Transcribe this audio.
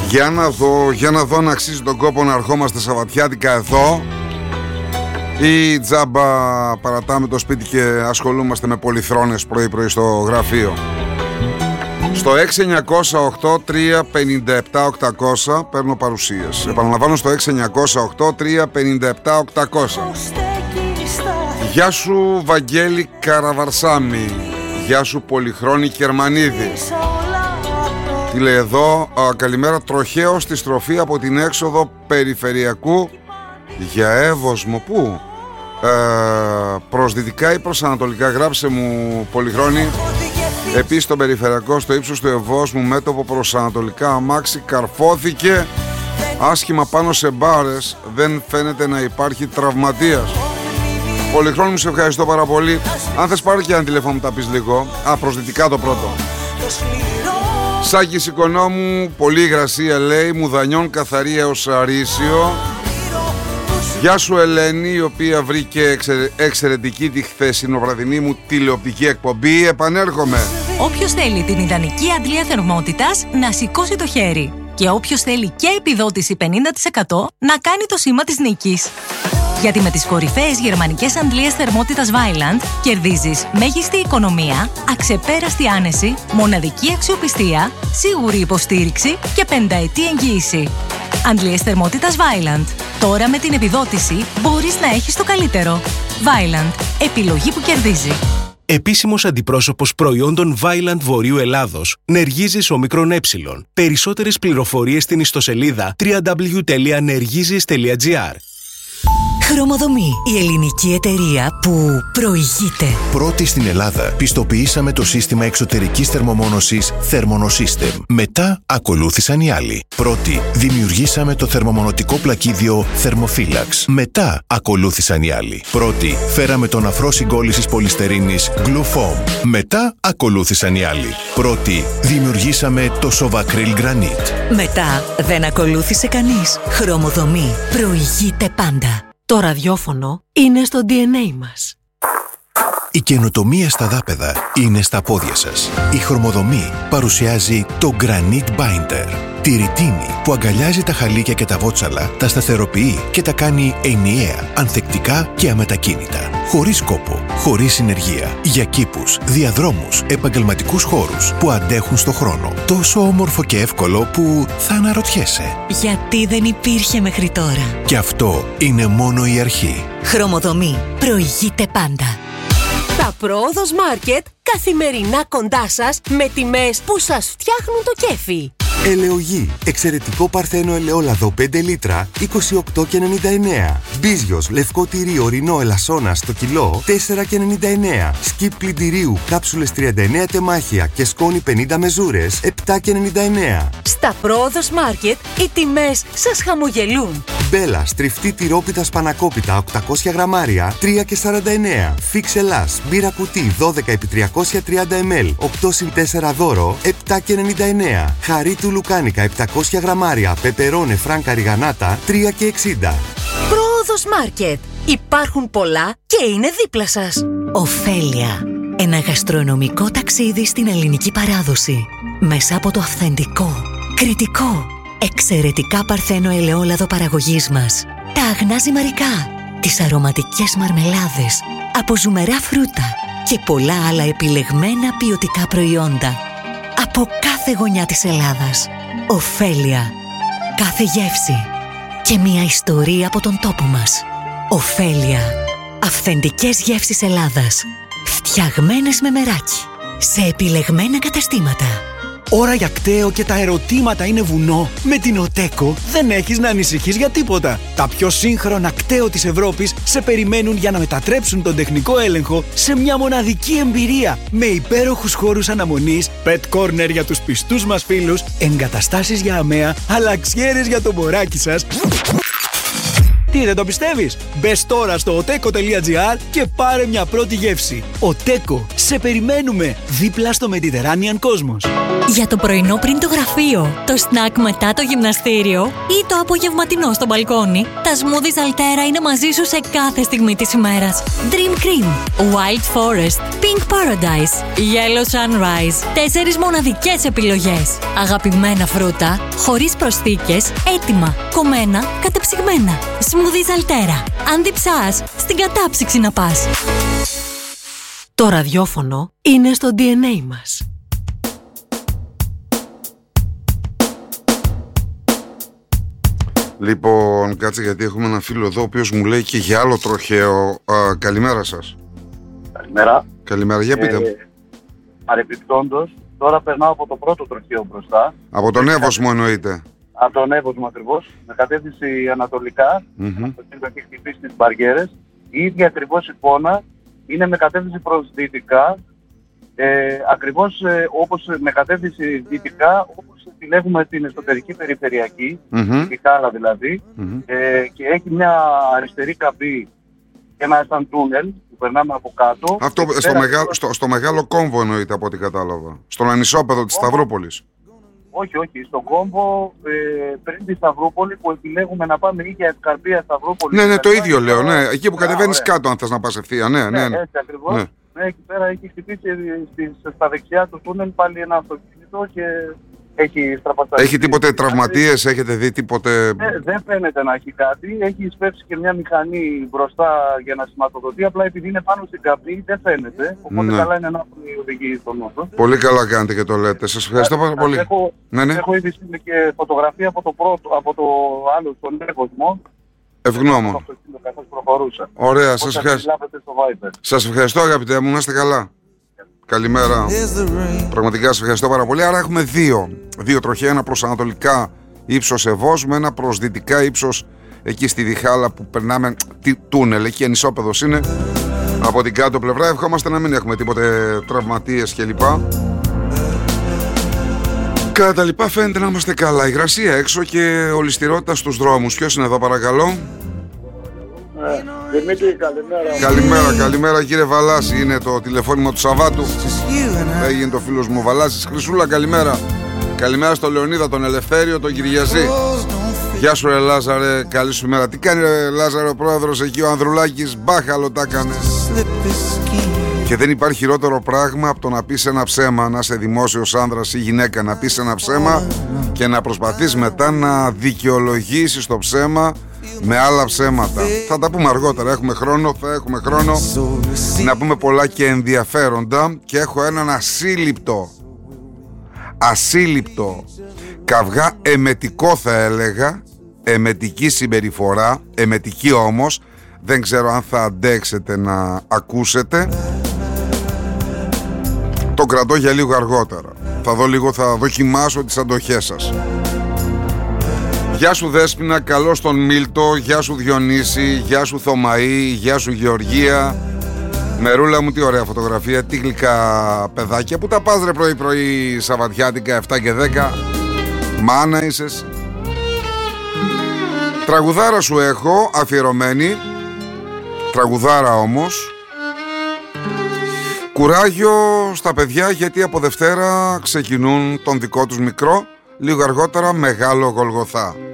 Για να δω να αξίζει τον κόπο να ερχόμαστε Σαββατιάτικα εδώ ή τζάμπα παρατάμε το σπίτι και ασχολούμαστε με πολυθρόνες πρωί-πρωί στο γραφείο. Στο 698-357-800 παίρνω παρουσίες. Επαναλαμβάνω, στο 698-357-800. Γεια σου Βαγγέλη Καραβαρσάμι. Γεια σου Πολυχρόνη Κερμανίδη. Τι λέει εδώ? Καλημέρα, τροχαίο στη στροφή από την έξοδο περιφερειακού για Εύωσμο. Πού? Προς δυτικά ή προς ανατολικά? Γράψε μου Πολυχρόνη. Επίσης τον περιφερειακό στο ύψος του Ευώσμου, μέτωπο προς ανατολικά, αμάξι καρφώθηκε άσχημα πάνω σε μπάρες. Δεν φαίνεται να υπάρχει τραυματίας. Πολυχρόνη, μου σε ευχαριστώ πάρα πολύ. Αν θες πάρε και ένα τηλέφωνο μου τα πεις λίγο. Προς δυτικά το πρώτο. Σάκης Οικονόμου, πολύ υγρασία λέει, Μουδανιών καθαρή έως Αρίσιο. Γεια σου Ελένη, η οποία βρήκε εξαιρετική τη χθεσινοβραδινή μου τηλεοπτική εκπομπή. Επανέρχομαι. Όποιος θέλει την ιδανική αντλία θερμότητας να σηκώσει το χέρι. Και όποιος θέλει και επιδότηση 50% να κάνει το σήμα της νίκης. Γιατί με τις κορυφαίες γερμανικές αντλίες θερμότητας Vaillant κερδίζεις μέγιστη οικονομία, αξεπέραστη άνεση, μοναδική αξιοπιστία, σίγουρη υποστήριξη και 5ετή εγγύηση. Αντλίες θερμότητας Vaillant. Τώρα με την επιδότηση μπορείς να έχεις το καλύτερο. Vaillant. Επιλογή που κερδίζει. Επίσημος αντιπρόσωπος προϊόντων Vaillant Βορείου Ελλάδος. Νεργίζης ΟΜικρόν Ε. Περισσότερες πληροφορίες στην ιστοσελίδα www.nergizis.gr. Χρωμοδομή, η ελληνική εταιρεία που προηγείται. Πρώτη στην Ελλάδα πιστοποιήσαμε το σύστημα εξωτερικής θερμομόνωσης Thermonosystem. Μετά ακολούθησαν οι άλλοι. Πρώτη δημιουργήσαμε το θερμομονωτικό πλακίδιο Thermophilax. Μετά ακολούθησαν οι άλλοι. Πρώτη φέραμε τον αφρό συγκόλλησης πολυστερίνης Glufoam. Μετά ακολούθησαν οι άλλοι. Πρώτη δημιουργήσαμε το Sovacryl Granite. Μετά δεν ακολούθησε κανείς. Χρωμοδομή προηγείται πάντα. Το ραδιόφωνο είναι στο DNA μας. Η καινοτομία στα δάπεδα είναι στα πόδια σας. Η Χρωμοδομή παρουσιάζει το Granite Binder. Τη ρητίνη που αγκαλιάζει τα χαλίκια και τα βότσαλα, τα σταθεροποιεί και τα κάνει ενιαία, ανθεκτικά και αμετακίνητα. Χωρίς κόπο, χωρίς συνεργεία. Για κήπους, διαδρόμους, επαγγελματικούς χώρους που αντέχουν στο χρόνο. Τόσο όμορφο και εύκολο που θα αναρωτιέσαι. Γιατί δεν υπήρχε μέχρι τώρα? Και αυτό είναι μόνο η αρχή. Χρωμοδομή προηγείται πάντα. Τα Πρόοδος Μάρκετ καθημερινά κοντά σας με τιμές που σας φτιάχνουν το κέφι. Ελαιογή. Εξαιρετικό παρθένο ελαιόλαδο 5 λίτρα 28,99. Μπίζιος λευκό τυρί ορεινό ελασσόνα στο κιλό 4,99. Σκιπ πλυντηρίου κάψουλες 39 τεμάχια και σκόνη 50 μεζούρες 7,99. Στα Πρόοδος Μάρκετ οι τιμές σας χαμογελούν. Μπέλα στριφτή τυρόπιτα σπανακόπιτα 800 γραμμάρια 3,49. Φίξ Ελλάς μπύρα κουτί 12x330 ml 8x4 δώρο 7,99. Χαρί του λουκάνικα 700 γραμμάρια πεπερώνε φράνκα ριγανάτα 3,60. Πρόοδος Μάρκετ. Υπάρχουν πολλά και είναι δίπλα σας. Οφέλια. Ένα γαστρονομικό ταξίδι στην ελληνική παράδοση. Μέσα από το αυθεντικό, κριτικό, εξαιρετικά παρθένο ελαιόλαδο παραγωγής μας. Τα αγνά ζυμαρικά, τις αρωματικές μαρμελάδες, από ζουμερά φρούτα και πολλά άλλα επιλεγμένα ποιοτικά προϊόντα. Από κάθε γωνιά της Ελλάδας. Οφέλια. Κάθε γεύση. Και μια ιστορία από τον τόπο μας. Οφέλια. Αυθεντικές γεύσεις Ελλάδας. Φτιαγμένες με μεράκι. Σε επιλεγμένα καταστήματα. Ώρα για κταίο και τα ερωτήματα είναι βουνό. Με την ΟΤΕΚΟ δεν έχεις να ανησυχείς για τίποτα. Τα πιο σύγχρονα κταίο της Ευρώπης σε περιμένουν για να μετατρέψουν τον τεχνικό έλεγχο σε μια μοναδική εμπειρία. Με υπέροχους χώρους αναμονής, pet corner για τους πιστούς μας φίλους, εγκαταστάσεις για αμαία, αλλαξιέρες για το μωράκι σας. Τι, δεν το πιστεύεις? Μπες τώρα στο oteco.gr και πάρε μια πρώτη γεύση. ΟΤΕΚΟ. Σε περιμένουμε δίπλα στο Mediterranean Cosmos. Για το πρωινό πριν το γραφείο, το σνακ μετά το γυμναστήριο ή το απογευματινό στο μπαλκόνι, τα smoothies Altera είναι μαζί σου σε κάθε στιγμή της ημέρας. Dream Cream, Wild Forest, Pink Paradise, Yellow Sunrise. 4 μοναδικές επιλογές. Αγαπημένα φρούτα, χωρίς προσθήκες, έτοιμα, κομμένα, κατεψυγμένα. Smoothies Altera. Αν διψάς, στην κατάψυξη να πας. Το ραδιόφωνο είναι στο DNA μας. Λοιπόν, κάτσε γιατί έχουμε ένα φίλο εδώ ο οποίος μου λέει και για άλλο τροχαίο. Καλημέρα σας. Καλημέρα. Καλημέρα, για πείτε. Παρεπιπτόντως, τώρα περνάω από το πρώτο τροχαίο μπροστά. Από τον Εύωσμο εννοείται. Από τον Εύωσμο ακριβώς, με κατεύθυνση ανατολικά, το κέντρο έχει χτυπήσει τις μπαριέρες. Η ίδια ακριβώς εικόνα είναι με κατεύθυνση προς δυτικά, ακριβώς όπως με κατεύθυνση δυτικά, όπως επιλέγουμε την εσωτερική περιφερειακή, τη Χάλα δηλαδή, και έχει μια αριστερή καμπή και ένα σαν τούνελ που περνάμε από κάτω. Αυτό στο μεγάλο κόμβο εννοείται από ό,τι κατάλαβα. Στον ανισόπεδο της Σταυρούπολης. Όχι, στον κόμβο πριν τη Σταυρούπολη που επιλέγουμε να πάμε ή για Ευκαρπία Σταυρούπολη. Ναι, το ίδιο λέω. Ναι. Εκεί που κατεβαίνεις κάτω, αν θες να πας ευθεία. Ναι. Έτσι ακριβώς. Ναι, εκεί πέρα έχει χτυπήσει στα δεξιά του τούνελ πάλι ένα αυτοκίνητο και έχει στραπατσάρει. Έχει τίποτε τραυματίες, έχετε δει τίποτε? Δεν φαίνεται να έχει κάτι. Έχει σπεύσει και μια μηχανή μπροστά για να σηματοδοτεί. Απλά επειδή είναι πάνω στην καμπή δεν φαίνεται. Οπότε καλά είναι να οδηγεί στον νόσο. Πολύ καλά κάνετε και το λέτε. Σας ευχαριστώ πάρα πολύ. Έχω ήδη στείλει και φωτογραφία από το άλλο, τον Εύωσμο. Ευγνώμων. Ωραία, σας ευχαριστώ αγαπητέ μου, να είστε καλά. Καλημέρα. Πραγματικά σας ευχαριστώ πάρα πολύ. Άρα έχουμε δύο τροχαία, ένα προς ανατολικά ύψος Ευόσμου, ένα προς δυτικά ύψος εκεί στη Διχάλα που περνάμε τούνελ, εκεί ανισόπεδος είναι από την κάτω πλευρά. Ευχόμαστε να μην έχουμε τίποτε τραυματίες κλπ. Κατά τα λοιπά φαίνεται να είμαστε καλά. Υγρασία έξω και ολισθηρότητα στους δρόμους. Ποιος είναι εδώ παρακαλώ? Δημήτρη, καλημέρα. Καλημέρα κύριε Βαλάση. Είναι το τηλεφώνημα του Σαββάτου. Έγινε το φίλος μου Βαλάσης. Χρυσούλα, καλημέρα. Καλημέρα στο Λεωνίδα, τον Ελευθέριο, τον Κυριαζή. Γεια σου ρε Λάζαρε, καλή σου ημέρα. Τι κάνει ρε Λάζαρε ο πρόεδρος εκεί, ο Ανδρουλάκης? Μπάχαλο τα έκανε. Και δεν υπάρχει χειρότερο πράγμα από το να πεις ένα ψέμα, να είσαι δημόσιος άνδρας ή γυναίκα, να πεις ένα ψέμα και να προσπαθείς μετά να δικαιολογήσεις το ψέμα με άλλα ψέματα. Θα τα πούμε αργότερα, θα έχουμε χρόνο να πούμε πολλά και ενδιαφέροντα. Και έχω έναν ασύλληπτο καυγά, εμετικό θα έλεγα, εμετική συμπεριφορά, εμετική όμως, δεν ξέρω αν θα αντέξετε να ακούσετε. Το κρατώ για λίγο αργότερα. Θα δοκιμάσω τις αντοχές σας. Γεια σου Δέσποινα, καλώς τον Μίλτο. Γεια σου Διονύση, γεια σου Θωμαή, γεια σου Γεωργία. Μερούλα μου, τι ωραία φωτογραφία, τι γλυκά παιδάκια. Που τα πας ρε πρωί Σαββατιάτικα 7 και 10. Μάνα είσαι. Τραγουδάρα σου έχω αφιερωμένη. Τραγουδάρα όμως. Κουράγιο στα παιδιά γιατί από Δευτέρα ξεκινούν τον δικό τους μικρό, λίγο αργότερα μεγάλο Γολγοθά.